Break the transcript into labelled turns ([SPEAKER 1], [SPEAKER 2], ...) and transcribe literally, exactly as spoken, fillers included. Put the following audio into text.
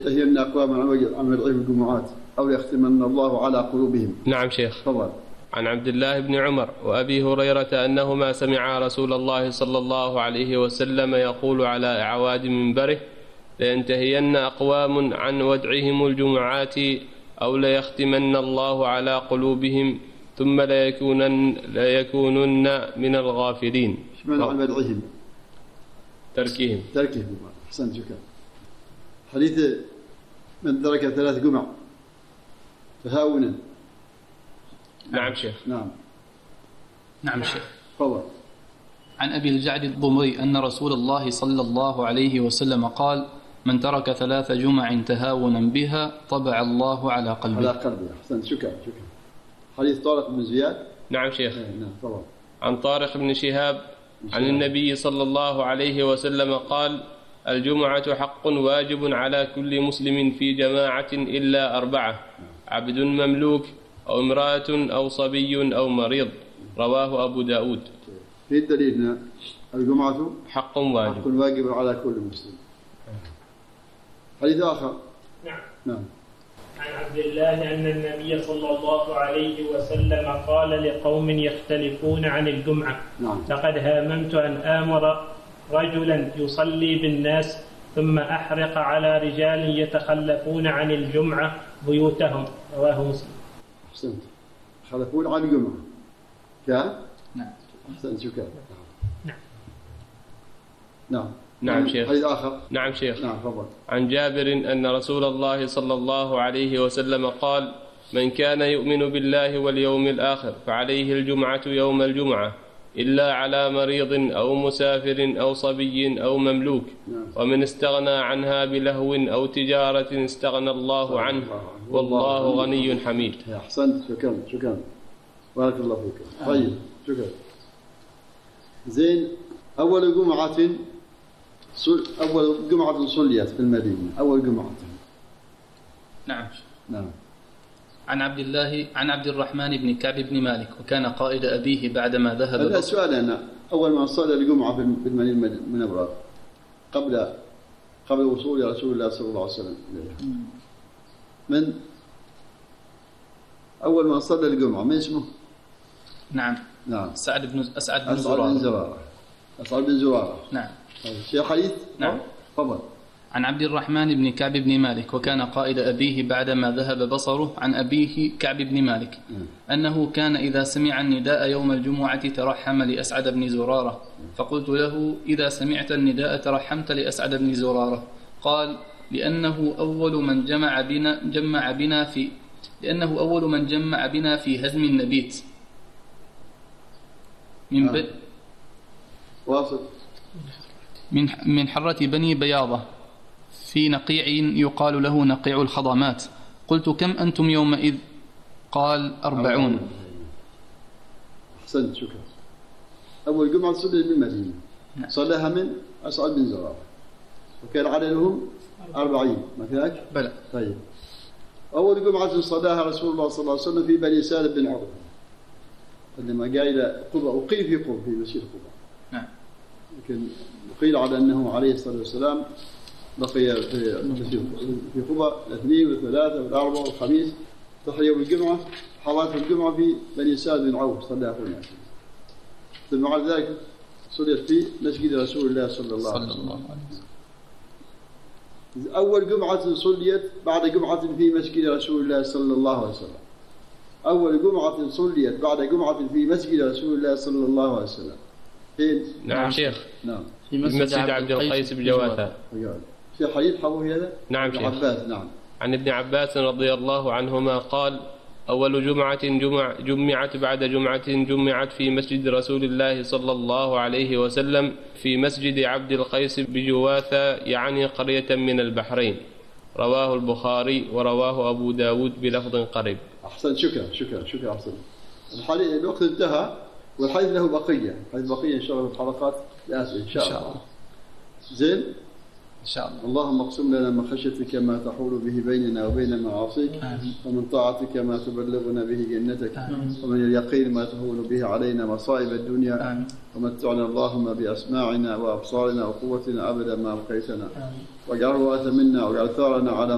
[SPEAKER 1] هي من أقوام عن مدعي الجمعات أو يختمن الله على قلوبهم.
[SPEAKER 2] نعم شيخ.
[SPEAKER 1] تفضل.
[SPEAKER 2] عن عبد الله بن عمر وأبي هريرة أنهما سمعا رسول الله صلى الله عليه وسلم يقول على أعواد منبره: لينتهين أقوام عن ودعهم الجمعات أو ليختمن الله على قلوبهم ثم ليكونن, ليكونن من الغافلين.
[SPEAKER 1] من عن ودعهم؟
[SPEAKER 2] تركهم.
[SPEAKER 1] تركهم. أحسنت شكرا. حديث من ترك ثلاث جمع تهاونا.
[SPEAKER 2] نعم شيخ.
[SPEAKER 1] نعم.
[SPEAKER 3] نعم شيخ.
[SPEAKER 1] تفضل.
[SPEAKER 3] عن أبي الجعد الضمري أن رسول الله صلى الله عليه وسلم قال: من ترك ثلاث جمع تهاونا بها طبع الله على قلبه.
[SPEAKER 1] على قلبه. أحسنت شكرا شكرا. حديث طارق بن زياد.
[SPEAKER 2] نعم شيخ.
[SPEAKER 1] نعم تفضل.
[SPEAKER 2] عن طارق بن شهاب عن النبي صلى الله عليه وسلم قال: الجمعة حق واجب على كل مسلم في جماعة إلا أربعة: عبد مملوك أو امرأة أو صبي أو مريض. رواه أبو داود.
[SPEAKER 1] في الدليل الجمعة
[SPEAKER 2] حق واجب
[SPEAKER 1] حق واجب على كل مسلم. حديث آخر.
[SPEAKER 4] نعم.
[SPEAKER 1] نعم.
[SPEAKER 4] عن عبد الله أن النبي صلى الله عليه وسلم قال لقوم يختلفون عن الجمعة:
[SPEAKER 1] نعم.
[SPEAKER 4] لقد هاممت أن آمر رجلا يصلي بالناس ثم أحرق على رجال يتخلفون عن الجمعة بيوتهم. رواه مسلم.
[SPEAKER 1] أحسنت. يتخلفون عن الجمعة. كان؟
[SPEAKER 3] نعم.
[SPEAKER 1] أحسنت شكرا.
[SPEAKER 4] نعم.
[SPEAKER 1] نعم.
[SPEAKER 2] نعم شيخ.
[SPEAKER 1] حديث آخر.
[SPEAKER 2] نعم شيخ.
[SPEAKER 1] نعم تفضل.
[SPEAKER 2] عن جابر أن رسول الله صلى الله عليه وسلم قال: من كان يؤمن بالله واليوم الآخر فعليه الجمعة يوم الجمعة إلا على مريض أو مسافر أو صبي أو مملوك.
[SPEAKER 1] نعم.
[SPEAKER 2] ومن استغنى عنها بلهو أو تجارة استغنى الله عنه والله غني حميد.
[SPEAKER 1] أحسنت شكرا شكرا. بارك الله فيك. طيب شكرا. زين. أول جمعة أول جمعة صليت في المدينة. أول جمعة.
[SPEAKER 3] نعم.
[SPEAKER 1] نعم.
[SPEAKER 3] عن عبد الله عن عبد الرحمن بن كعب بن مالك وكان قائد أبيه بعدما ذهب.
[SPEAKER 1] هذا السؤال أنا أول ما صلى الجمعة في المدينة المنورة قبل قبل وصول رسول الله صلى الله عليه وسلم إليها. من أول ما صلى الجمعة من اسمه؟
[SPEAKER 3] نعم.
[SPEAKER 1] نعم.
[SPEAKER 3] سعد بن أسعد بن
[SPEAKER 1] أسعد بن زرارة. أسعد بن زرارة.
[SPEAKER 3] نعم.
[SPEAKER 1] شيء حديث؟
[SPEAKER 3] نعم.
[SPEAKER 1] تفضل.
[SPEAKER 3] عن عبد الرحمن بن كعب بن مالك وكان قائد أبيه بعدما ذهب بصره عن أبيه كعب بن مالك أنه كان إذا سمع النداء يوم الجمعة ترحم لأسعد بن زرارة. فقلت له: إذا سمعت النداء ترحمت لأسعد بن زرارة؟ قال: لأنه أول من جمع بنا جمع بنا في لأنه أول من جمع بنا في هزم النبيت من ب...
[SPEAKER 1] واصل.
[SPEAKER 3] من من حرة بني بياضة في نقيع يقال له نقيع الخضمات. قلت: كم أنتم يومئذ؟ قال: أربعون.
[SPEAKER 1] أحسنت شكرا. أول جمعة صلى بالمدينة صلىها من أسعد بن زرارة وكان عددهم أربعين. ما كذلك؟
[SPEAKER 3] بلى.
[SPEAKER 1] طيب. أول جمعة صلىها رسول الله صلى الله عليه وسلم في بني سالم بن عروة عندما جاء إلى قباء وقيل في قباء في مسجد قباء.
[SPEAKER 3] نعم.
[SPEAKER 1] لكن قيل على أنه عليه الصلاة والسلام بقي في في قباء الاثنين والثلاثة والأربعة والخميس تحية يوم الجمعة حضرت الجمعة في بني سالم بن عوف صلى هناك. ثم بعد ذلك صليت في مسجد رسول الله صلى الله عليه وسلم. أول جمعة صليت بعد جمعة في مسجد رسول الله صلى الله عليه وسلم. أول جمعة صليت بعد جمعة في مسجد رسول الله صلى الله عليه وسلم. فين؟
[SPEAKER 2] نعم شيخ.
[SPEAKER 1] نعم.
[SPEAKER 2] في مسجد عبد القيس بجواثة.
[SPEAKER 1] في حديث حبوه هذا؟
[SPEAKER 2] نعم شيخ.
[SPEAKER 1] عباس. نعم.
[SPEAKER 2] عن ابن عباس رضي الله عنهما قال: أول جمعة جمع جمعت بعد جمعة جمعت في مسجد رسول الله صلى الله عليه وسلم في مسجد عبد القيس بجواثة يعني قرية من البحرين. رواه البخاري ورواه أبو داود بلفظ قريب.
[SPEAKER 1] أحسن شكرا شكرا شكرا. أحسن. الحديث الوقت انتهى والحديث له بقية. الحديث بقية إن شاء الله في الحلقات الآتية إن شاء الله. زين.
[SPEAKER 3] إن شاء الله.
[SPEAKER 1] اللهم اقسم لنا من خشيتك ما تحول به بيننا وبين معاصيك ومن طاعتك ما تبلغنا به جنتك ومن اليقين ما تهون به علينا مصائب الدنيا ومتعنا اللهم بأسماعنا وأبصارنا وقوتنا أبدا ما بقيتنا واجعله وارث منا واجعل ثارنا على